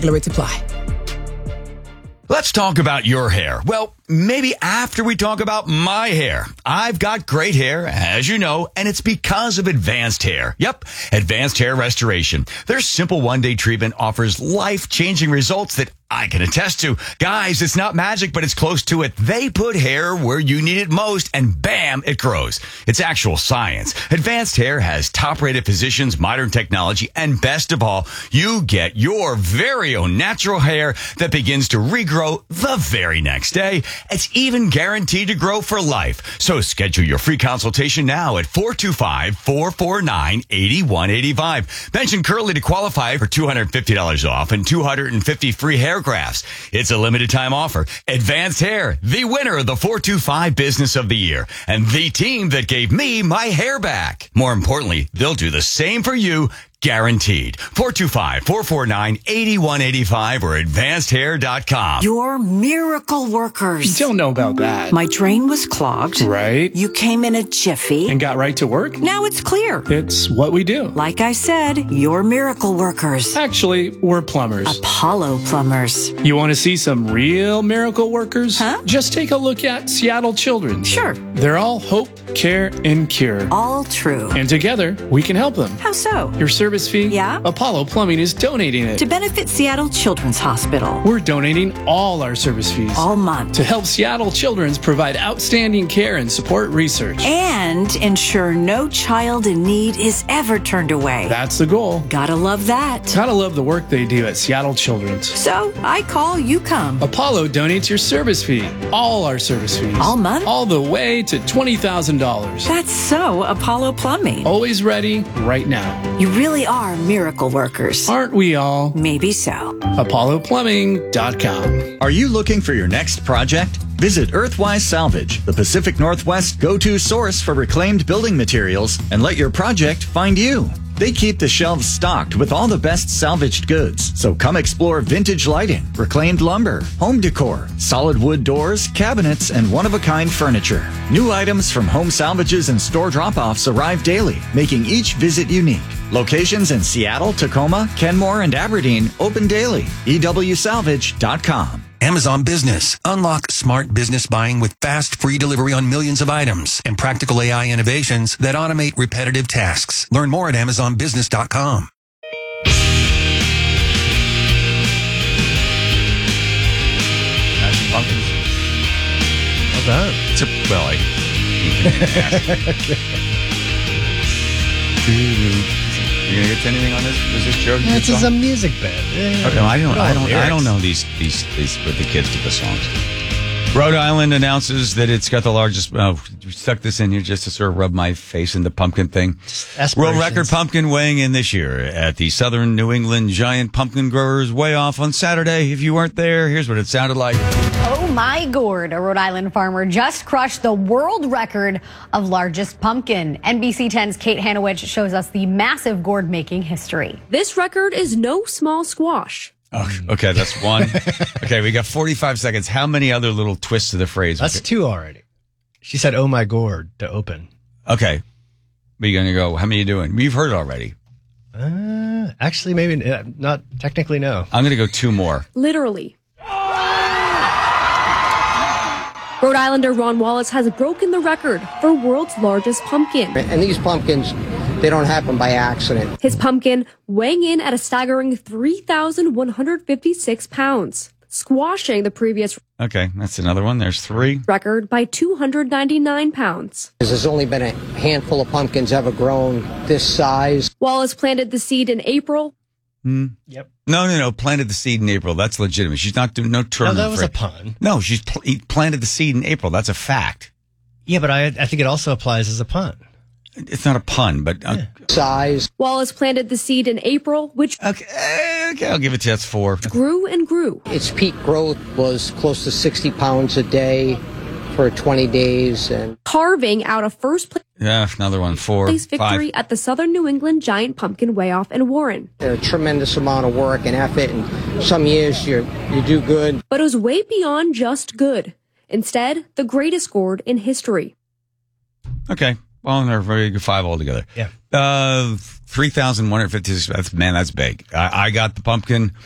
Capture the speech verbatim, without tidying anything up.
Rates apply. Let's talk about your hair. Well, maybe after we talk about my hair. I've got great hair, as you know, and it's because of Advanced Hair. Yep, Advanced Hair Restoration. Their simple one-day treatment offers life-changing results that I can attest to. Guys, it's not magic, but it's close to it. They put hair where you need it most, and bam, it grows. It's actual science. Advanced Hair has top-rated physicians, modern technology, and best of all, you get your very own natural hair that begins to regrow the very next day. It's even guaranteed to grow for life. So schedule your free consultation now at four two five, four four nine, eight one eight five. Mention Curly to qualify for two hundred fifty dollars off and two hundred fifty free hair grafts. It's a limited time offer. Advanced Hair, the winner of the four two five Business of the Year, and the team that gave me my hair back. More importantly, they'll do the same for you. Guaranteed. four two five, four four nine, eight one eight five or advanced hair dot com. You're miracle workers. Don't know about that. My drain was clogged. Right. You came in a jiffy. And got right to work. Now it's clear. It's what we do. Like I said, you're miracle workers. Actually, we're plumbers. Apollo Plumbers. You want to see some real miracle workers? Huh? Just take a look at Seattle Children's. Sure. They're all hope, care, and cure. All true. And together, we can help them. How so? Your service fee? Yeah? Apollo Plumbing is donating it. To benefit Seattle Children's Hospital. We're donating all our service fees. All month. To help Seattle Children's provide outstanding care and support research. And ensure no child in need is ever turned away. That's the goal. Gotta love that. Gotta love the work they do at Seattle Children's. So, I call, you come. Apollo donates your service fee. All our service fees. All month? All the way to twenty thousand dollars. That's so Apollo Plumbing. Always ready, right now. You really are miracle workers. Aren't we all? Maybe so. Apollo Plumbing dot com. Are you looking for your next project? Visit Earthwise Salvage, the Pacific Northwest go-to source for reclaimed building materials, and let your project find you. They keep the shelves stocked with all the best salvaged goods. So come explore vintage lighting, reclaimed lumber, home decor, solid wood doors, cabinets, and one-of-a-kind furniture. New items from home salvages and store drop-offs arrive daily, making each visit unique. Locations in Seattle, Tacoma, Kenmore, and Aberdeen open daily. E W salvage dot com. Amazon Business. Unlock smart business buying with fast, free delivery on millions of items and practical A I innovations that automate repetitive tasks. Learn more at amazon business dot com. Smashing Pumpkins. How's that? It's a, well, I... You gonna get to anything on this? Was this joke? Yeah, it's just a music band. Yeah. Okay, well, I don't, I don't, lyrics. I don't know these, these, these, what the kids do the songs. Rhode Island announces that it's got the largest. Oh, we stuck this in here just to sort of rub my face in the pumpkin thing. World record pumpkin weighing in this year at the Southern New England Giant Pumpkin Growers Weigh Off on Saturday. If you weren't there, here's what it sounded like. Oh my gourd, a Rhode Island farmer just crushed the world record of largest pumpkin. N B C ten's Kate Hanowich shows us the massive gourd making history. This record is no small squash. Oh, okay, that's one. Okay, we got forty-five seconds. How many other little twists to the phrase? That's okay. two already. She said, oh my gourd, to open. Okay. But you're going to go, how many are you doing? You've heard it already. Uh, actually, maybe uh, not technically, no. I'm going to go two more. Literally. Rhode Islander Ron Wallace has broken the record for world's largest pumpkin. And these pumpkins, they don't happen by accident. His pumpkin weighing in at a staggering three thousand one hundred fifty-six pounds, squashing the previous Okay, that's another one. There's three. record by two hundred ninety-nine pounds. There's only been a handful of pumpkins ever grown this size. Wallace planted the seed in April. Hmm. Yep. No, no, no. Planted the seed in April. That's legitimate. She's not doing no term. No, that was for a it. pun. No, she's pl- he planted the seed in April. That's a fact. Yeah, but I, I think it also applies as a pun. It's not a pun, but uh, Yeah. Size. Wallace planted the seed in April, which okay, okay, I'll give it to you. That's four. grew and grew. Its peak growth was close to sixty pounds a day for twenty days. And Carving out a first place Yeah, another one. Four. victory Five. at the Southern New England Giant Pumpkin Weigh-Off in Warren. a tremendous amount of work and effort. And some years you you do good. But it was way beyond just good. Instead, the greatest gourd in history. Okay. Well, they're very good. Five altogether. Yeah. Uh, three thousand one hundred fifty-six. That's man. That's big. I, I got the pumpkin.